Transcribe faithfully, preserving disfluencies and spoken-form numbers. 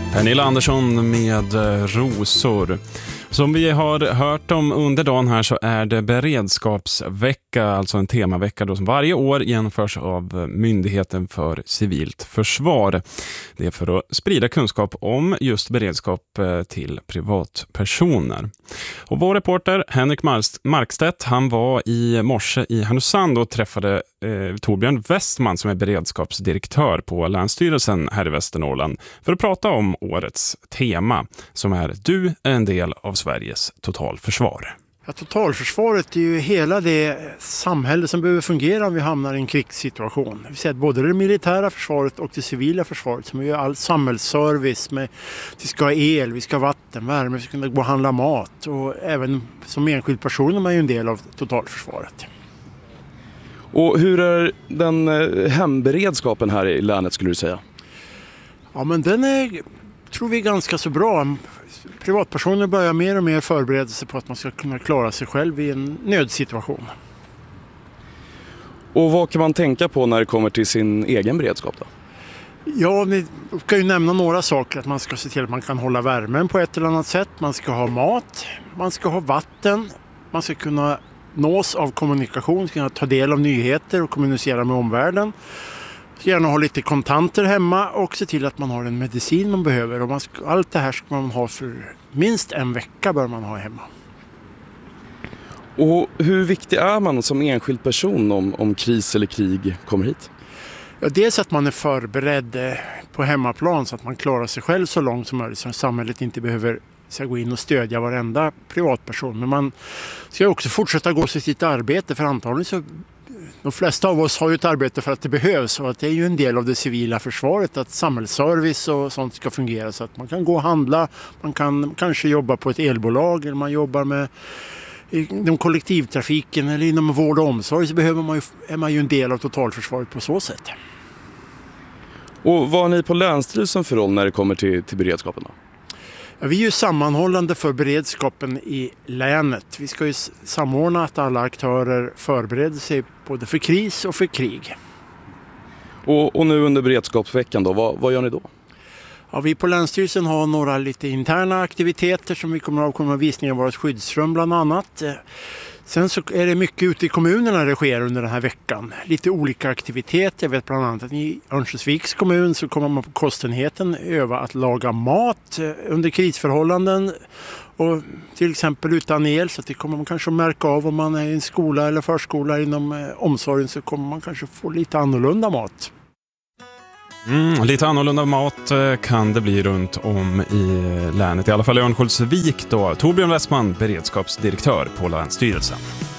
Pernilla Andersson med Rosor. Som vi har hört om under dagen här så är det beredskapsvecka, alltså en temavecka då som varje år genomförs av Myndigheten för civilt försvar. Det är för att sprida kunskap om just beredskap till privatpersoner. Och vår reporter Henrik Markstedt, han var i morse i Härnösand och träffade eh, Torbjörn Westman som är beredskapsdirektör på Länsstyrelsen här i Västernorrland för att prata om årets tema som är Du är en del av Sveriges totalförsvar. Ja, totalförsvaret är ju hela det samhälle som behöver fungera om vi hamnar i en krigssituation. Vi ser att både det militära försvaret och det civila försvaret som gör all samhällsservice med vi ska ha el, vi ska ha vatten, värme, vi ska kunna gå och handla mat och även som enskild person är man ju en del av totalförsvaret. Och hur är den hemberedskapen här i länet skulle du säga? Ja, men den är, tror vi är ganska så bra. Privatpersoner börjar mer och mer förbereda sig på att man ska kunna klara sig själv i en nödsituation. Och vad kan man tänka på när det kommer till sin egen beredskap då? Ja, vi kan ju nämna några saker. Att man ska se till att man kan hålla värmen på ett eller annat sätt. Man ska ha mat, man ska ha vatten, man ska kunna nås av kommunikation, ska kunna ta del av nyheter och kommunicera med omvärlden. Gärna ha lite kontanter hemma och se till att man har den medicin man behöver. Och man ska, allt det här ska man ha för minst en vecka bör man ha hemma. Och hur viktig är man som enskild person om, om kris eller krig kommer hit? Ja, dels att man är förberedd på hemmaplan så att man klarar sig själv så långt som möjligt. Så att samhället inte behöver ska gå in och stödja varenda privatperson. Men man ska också fortsätta gå till sitt arbete för antagligen så de flesta av oss har ju ett arbete för att det behövs och att det är ju en del av det civila försvaret att samhällsservice och sånt ska fungera så att man kan gå och handla, man kan kanske jobba på ett elbolag eller man jobbar med inom kollektivtrafiken eller inom vård och omsorg så behöver man ju, är man ju en del av totalförsvaret på så sätt. Och vad har ni på Länsstyrelsen för roll när det kommer till, till beredskapen då? Ja, vi är ju sammanhållande för beredskapen i länet. Vi ska ju samordna att alla aktörer förbereder sig både för kris och för krig. Och, och nu under beredskapsveckan då, vad, vad gör ni då? Ja, vi på Länsstyrelsen har några lite interna aktiviteter som vi kommer att komma visningar i våra skyddsrum bland annat. Sen så är det mycket ute i kommunerna det sker under den här veckan. Lite olika aktiviteter. Jag vet bland annat att i Örnsköldsviks kommun så kommer man på kostenheten öva att laga mat under krisförhållanden. Och till exempel utan el så att det kommer man kanske att märka av om man är i en skola eller förskola inom omsorgen så kommer man kanske få lite annorlunda mat. Mm, lite annorlunda mat kan det bli runt om i länet, i alla fall i Örnsköldsvik då. Torbjörn Westman, beredskapsdirektör på Länsstyrelsen.